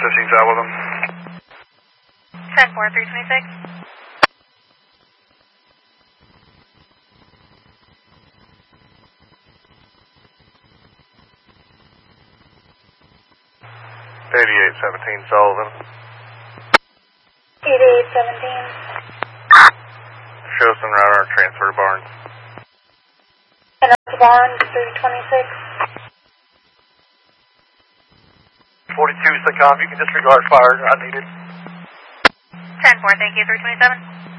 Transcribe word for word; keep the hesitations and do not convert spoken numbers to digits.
fifteens out with them. ten four, three twenty-six. eighty-eight seventeen Sullivan. eighty-eight seventeen. Show some router transfer to Barnes. And up to Barnes, three twenty-six. forty-two, Sacom, you can disregard fire, not needed. ten four, thank you, three twenty-seven.